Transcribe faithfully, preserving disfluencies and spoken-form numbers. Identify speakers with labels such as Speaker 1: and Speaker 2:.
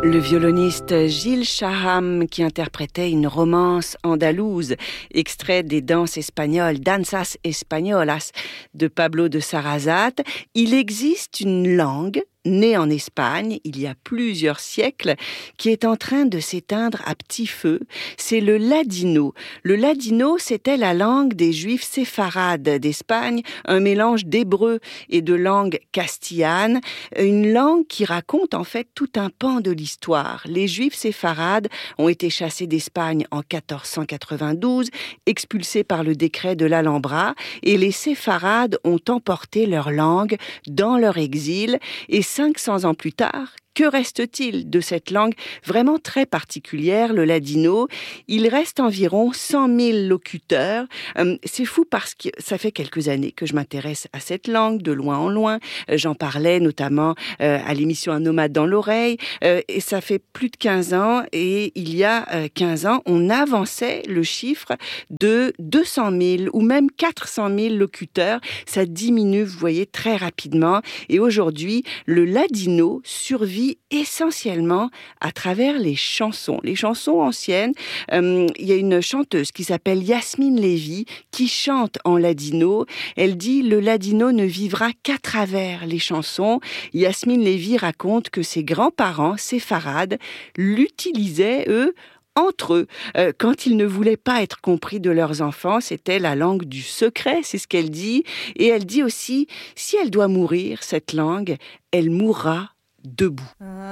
Speaker 1: Le violoniste Gil Shaham qui interprétait une romance andalouse, extrait des danses espagnoles, Danzas Españolas de Pablo de Sarasate. Il existe une langue née en Espagne il y a plusieurs siècles, qui est en train de s'éteindre à petit feu, c'est le ladino. Le ladino, c'était la langue des juifs séfarades d'Espagne, un mélange d'hébreu et de langue castillane, une langue qui raconte en fait tout un pan de l'histoire. Les juifs séfarades ont été chassés d'Espagne en quatorze cent quatre-vingt-douze, expulsés par le décret de l'Alhambra, et les séfarades ont emporté leur langue dans leur exil, et cinq cents ans plus tard, que reste-t-il de cette langue vraiment très particulière, le ladino? Il reste environ cent mille locuteurs. Euh, c'est fou parce que ça fait quelques années que je m'intéresse à cette langue, de loin en loin. Euh, j'en parlais notamment euh, à l'émission Un nomade dans l'oreille. Euh, et ça fait plus de quinze ans. Et il y a euh, quinze ans, on avançait le chiffre de deux cent mille ou même quatre cent mille locuteurs. Ça diminue, vous voyez, très rapidement. Et aujourd'hui, le ladino survit essentiellement à travers les chansons. Les chansons anciennes, euh, il y a une chanteuse qui s'appelle Yasmine Lévy qui chante en ladino. Elle dit « Le ladino ne vivra qu'à travers les chansons ». Yasmine Lévy raconte que ses grands-parents séfarades l'utilisaient, eux, entre eux, euh, quand ils ne voulaient pas être compris de leurs enfants, c'était la langue du secret, c'est ce qu'elle dit. Et elle dit aussi, si elle doit mourir, cette langue, elle mourra debout.